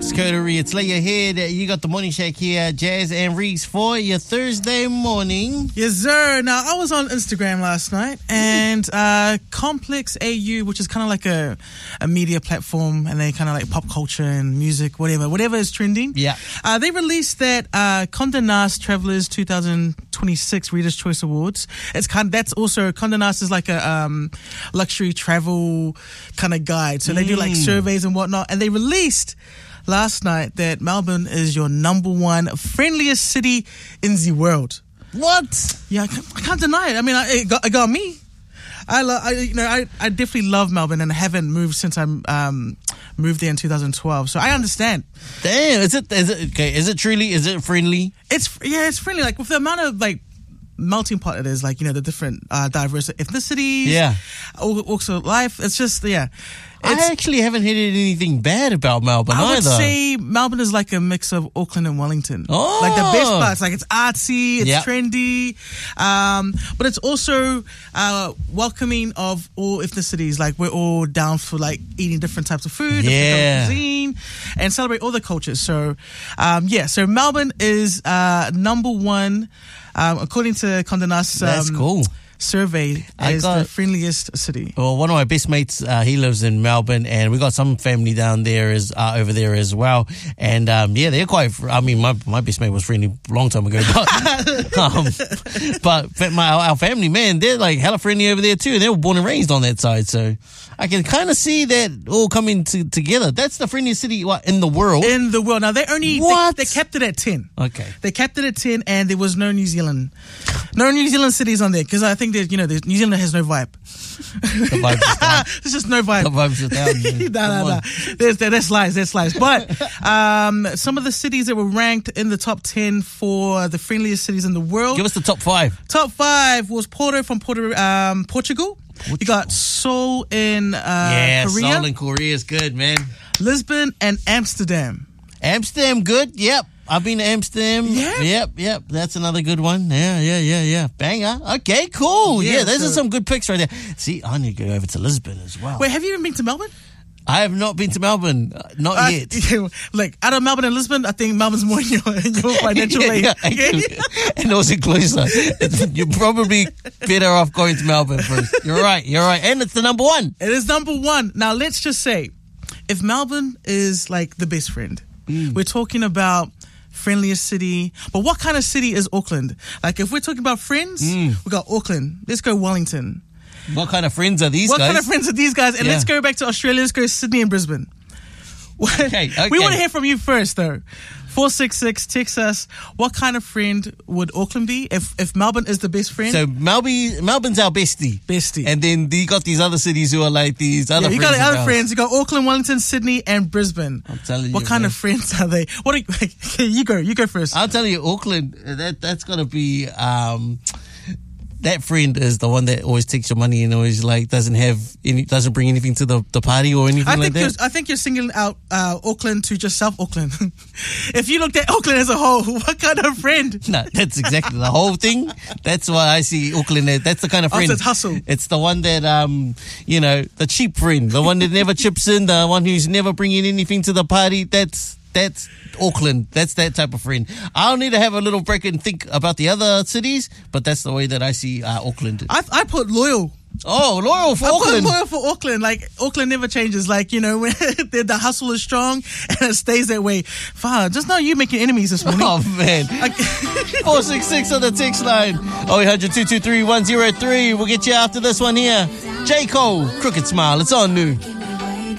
It's Coterie. It's Lay Your Head. You got the Morning Shack here, Jazz and Reese for your Thursday morning. Yes, sir. Now, I was on Instagram last night and Complex AU, which is kind of like a media platform, and they kind of like pop culture and music, whatever is trending. Yeah. They released that Condé Nast Travelers 2026 Reader's Choice Awards. That's also, Condé Nast is like a luxury travel kind of guide. So they do like surveys and whatnot, and they released last night that Melbourne is your number one friendliest city in the world. What? Yeah, I can't deny it. I mean, it got me. I definitely love Melbourne, and I haven't moved since I moved there in 2012. So I understand. Damn, is it friendly? It's friendly. Like with the amount of like melting pot it is, like, you know, the different diverse ethnicities, walks of life. It's just, I actually haven't heard anything bad about Melbourne either. I would say Melbourne is like a mix of Auckland and Wellington. Oh. Like the best parts, like it's artsy, it's trendy, but it's also welcoming of all ethnicities. Like we're all down for like eating different types of food, different types of cuisine, and celebrate all the cultures. So, so Melbourne is number one, according to Condé Nast. That's cool. Survey as the friendliest city. Well, one of my best mates, he lives in Melbourne, and we got some family down there over there as well. And they're quite. I mean, my best mate was friendly a long time ago, but our family, man, they're like hella friendly over there too. They were born and raised on that side, so I can kind of see that all coming together. That's the friendliest city in the world. In the world. Now they kept it at 10. Okay, they kept it at 10, and there was no New Zealand cities on there because I think that, you know, New Zealand has no vibe. The vibe's just down. There's just no vibe. The vibe's just down. No. That's lies. But some of the cities that were ranked in the top 10 for the friendliest cities in the world. Give us the top 5. Top 5 was Porto from Portugal. You got Seoul in Korea. Seoul in Korea is good, man. Lisbon and Amsterdam. Amsterdam, good. Yep. I've been to Amsterdam. Yeah. Yep. That's another good one. Yeah. Banger. Okay, cool. Yeah, those are some good picks right there. See, I need to go over to Lisbon as well. Wait, have you even been to Melbourne? I have not been to Melbourne. Not yet. Like, out of Melbourne and Lisbon, I think Melbourne's more in your financial lane. And also closer. You're probably better off going to Melbourne first. You're right. And it's the number one. It is number one. Now, let's just say, if Melbourne is like the best friend, we're talking about friendliest city. But what kind of city is Auckland? Like, if we're talking about friends, we got Auckland. Let's go Wellington. What kind of friends are these guys? What kind of friends are these guys? And let's go back to Australia. Let's go Sydney and Brisbane. Okay. We want to hear from you first, though. 466, text us. What kind of friend would Auckland be if Melbourne is the best friend? So Melbourne's our bestie. And then you got these other cities who are like these other friends. You got other friends. You got Auckland, Wellington, Sydney, and Brisbane. I'm telling you. What kind of friends are they? You go first. I'll tell you, Auckland, that's going to be... that friend is the one that always takes your money and always like doesn't bring anything to the party or anything like that. I think you're singling out Auckland to just South Auckland. If you looked at Auckland as a whole, what kind of friend? No, that's exactly the whole thing. That's why I see Auckland. That's the kind of friend. It's hustle. It's the one that the cheap friend, the one that never chips in, the one who's never bringing anything to the party. That's Auckland. That's that type of friend. I'll need to have a little break and think about the other cities, but that's the way that I see Auckland. I put loyal. Oh, loyal for Auckland. I put loyal for Auckland. Like, Auckland never changes. Like, you know, when the hustle is strong and it stays that way. Just know you making enemies this morning. Oh, man. 466 on the text line. 0800 223 103. We'll get you after this one here. J. Cole, Crooked Smile. It's on New.